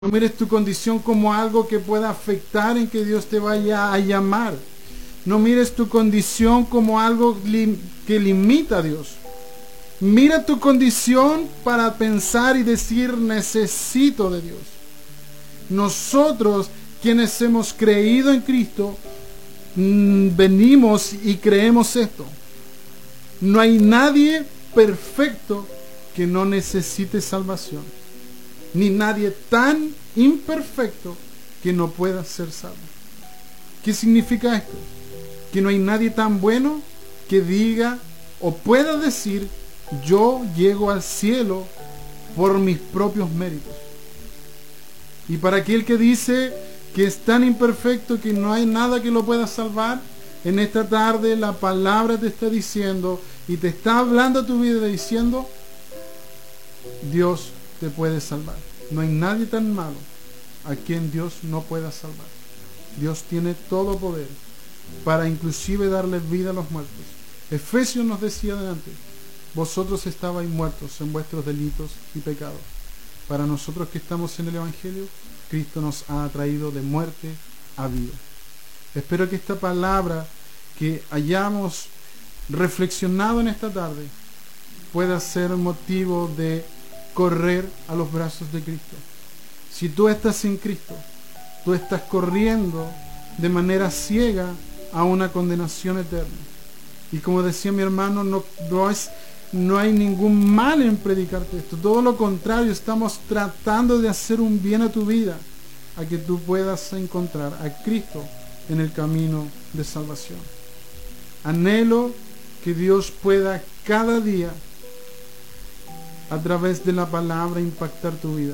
No mires tu condición como algo que pueda afectar en que Dios te vaya a llamar. No mires tu condición como algo que limita a Dios. Mira tu condición para pensar y decir: necesito de Dios. Nosotros, quienes hemos creído en Cristo, venimos y creemos esto. No hay nadie perfecto que no necesite salvación, ni nadie tan imperfecto que no pueda ser salvo. ¿Qué significa esto? Que no hay nadie tan bueno que diga o pueda decir: yo llego al cielo por mis propios méritos. Y para aquel que dice que es tan imperfecto que no hay nada que lo pueda salvar, en esta tarde la palabra te está diciendo y te está hablando a tu vida diciendo: Dios te puede salvar. No hay nadie tan malo a quien Dios no pueda salvar. Dios tiene todo poder para inclusive darle vida a los muertos. Efesios nos decía delante: vosotros estabais muertos en vuestros delitos y pecados. Para nosotros que estamos en el Evangelio, Cristo nos ha traído de muerte a vida. Espero que esta palabra que hayamos reflexionado en esta tarde pueda ser motivo de correr a los brazos de Cristo. Si tú estás en Cristo, tú estás corriendo de manera ciega a una condenación eterna. Y como decía mi hermano, no hay ningún mal en predicarte esto. Todo lo contrario, estamos tratando de hacer un bien a tu vida, a que tú puedas encontrar a Cristo en el camino de salvación. Anhelo que Dios pueda cada día, a través de la palabra, impactar tu vida.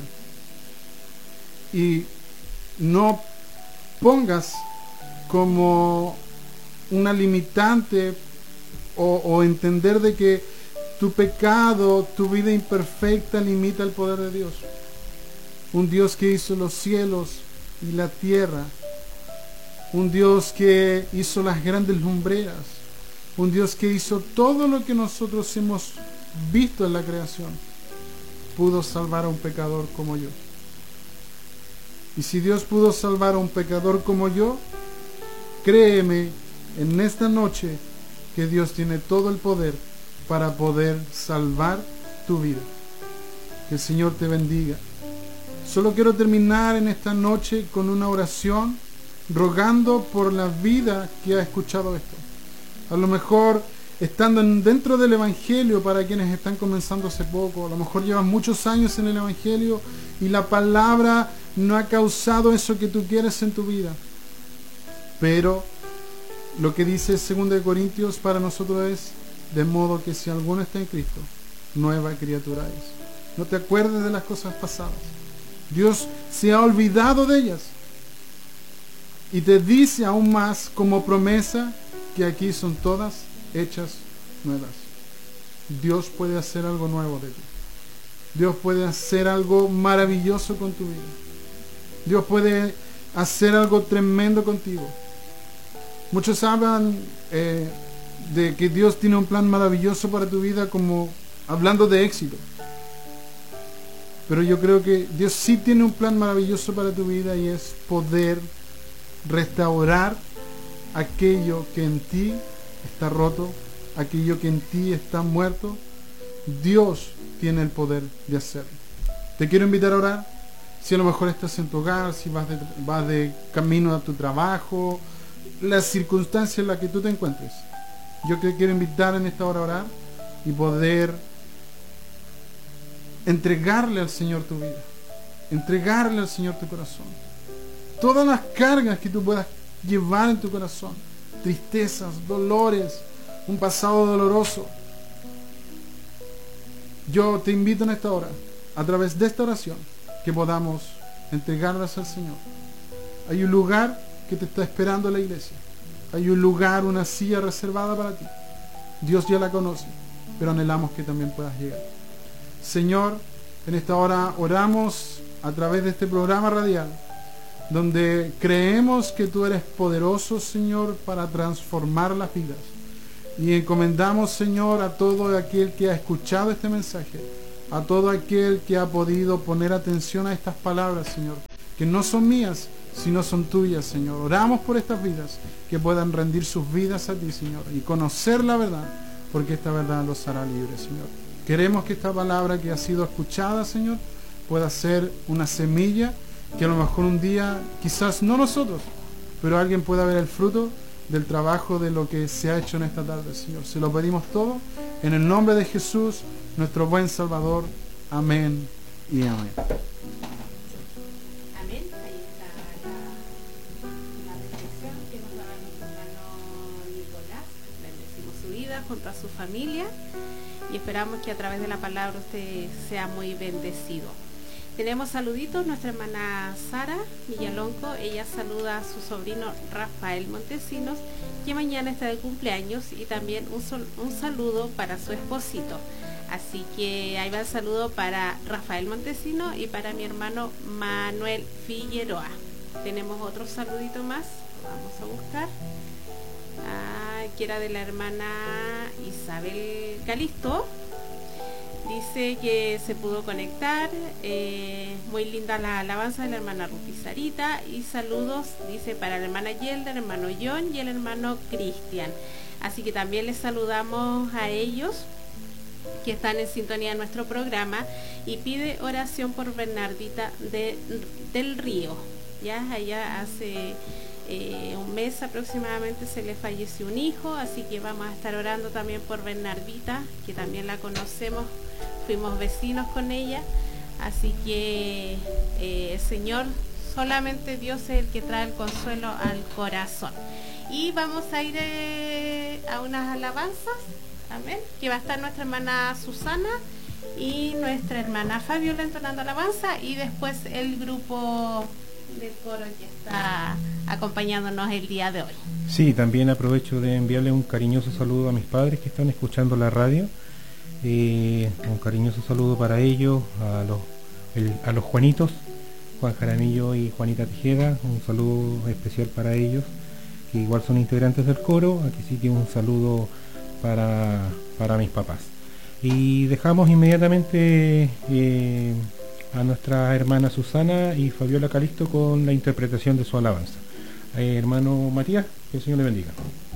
Y no pongas como una limitante o entender de que tu pecado, tu vida imperfecta limita el poder de Dios. Un Dios que hizo los cielos y la tierra. Un Dios que hizo las grandes lumbreras. Un Dios que hizo todo lo que nosotros hemos visto en la creación. Pudo salvar a un pecador como yo. Y si Dios pudo salvar a un pecador como yo, créeme en esta noche que Dios tiene todo el poder para poder salvar tu vida. Que el Señor te bendiga. Solo quiero terminar en esta noche con una oración rogando por la vida que ha escuchado esto. A lo mejor estando dentro del Evangelio, para quienes están comenzando hace poco, a lo mejor llevas muchos años en el Evangelio y la palabra no ha causado eso que tú quieres en tu vida. Pero lo que dice 2 Corintios para nosotros es: de modo que si alguno está en Cristo, nueva criatura es. No te acuerdes de las cosas pasadas. Dios se ha olvidado de ellas. Y te dice aún más como promesa que aquí son todas hechas nuevas. Dios puede hacer algo nuevo de ti. Dios puede hacer algo maravilloso con tu vida. Dios puede hacer algo tremendo contigo. Muchos hablan de que Dios tiene un plan maravilloso para tu vida, como hablando de éxito. Pero yo creo que Dios sí tiene un plan maravilloso para tu vida, y es poder restaurar aquello que en ti está roto, aquello que en ti está muerto. Dios tiene el poder de hacerlo. Te quiero invitar a orar. Si a lo mejor estás en tu hogar, si vas de camino a tu trabajo, la circunstancia en la que tú te encuentres, yo te quiero invitar en esta hora a orar y poder entregarle al Señor tu vida, entregarle al Señor tu corazón, todas las cargas que tú puedas llevar en tu corazón, tristezas, dolores, un pasado doloroso. Yo te invito en esta hora, a través de esta oración, que podamos entregarlas al Señor. Hay un lugar que te está esperando en la iglesia. Hay un lugar, una silla reservada para ti. Dios ya la conoce, pero anhelamos que también puedas llegar. Señor, en esta hora oramos a través de este programa radial, donde creemos que tú eres poderoso, Señor, para transformar las vidas. Y encomendamos, Señor, a todo aquel que ha escuchado este mensaje, a todo aquel que ha podido poner atención a estas palabras, Señor, que no son mías, sino son tuyas, Señor. Oramos por estas vidas, que puedan rendir sus vidas a ti, Señor, y conocer la verdad, porque esta verdad los hará libres, Señor. Queremos que esta palabra que ha sido escuchada, Señor, pueda ser una semilla que a lo mejor un día, quizás no nosotros, pero alguien pueda ver el fruto del trabajo de lo que se ha hecho en esta tarde, Señor. Se lo pedimos todo en el nombre de Jesús, nuestro buen Salvador. Amén y amén. Amén. Ahí está la reflexión que nos daba nuestro hermano Nicolás. Bendecimos su vida junto a su familia y esperamos que a través de la palabra usted sea muy bendecido. Tenemos saluditos, nuestra hermana Sara Villalonco, ella saluda a su sobrino Rafael Montesinos, que mañana está de cumpleaños, y también un saludo para su esposito. Así que ahí va el saludo para Rafael Montesinos y para mi hermano Manuel Figueroa. Tenemos otro saludito más, vamos a buscar. Que era de la hermana Isabel Calisto. Dice que se pudo conectar, muy linda la alabanza de la hermana Rupi Sarita, y saludos, dice, para la hermana Yelda, el hermano John y el hermano Cristian. Así que también les saludamos a ellos que están en sintonía de nuestro programa, y pide oración por Bernardita del Río. Ya allá hace un mes aproximadamente se le falleció un hijo, así que vamos a estar orando también por Bernardita, que también la conocemos, fuimos vecinos con ella, así que Señor, solamente Dios es el que trae el consuelo al corazón. Y vamos a ir a unas alabanzas, amén, que va a estar nuestra hermana Susana y nuestra hermana Fabiola entonando alabanza, y después el grupo del coro que está acompañándonos el día de hoy. Sí, también aprovecho de enviarle un cariñoso saludo a mis padres que están escuchando la radio. Un cariñoso saludo para ellos, a los Juanitos, Juan Jaramillo y Juanita Tejeda. Un saludo especial para ellos, que igual son integrantes del coro. Aquí sí que un saludo para mis papás. Y dejamos inmediatamente a nuestra hermana Susana y Fabiola Calisto con la interpretación de su alabanza. Hermano Matías, que el Señor le bendiga.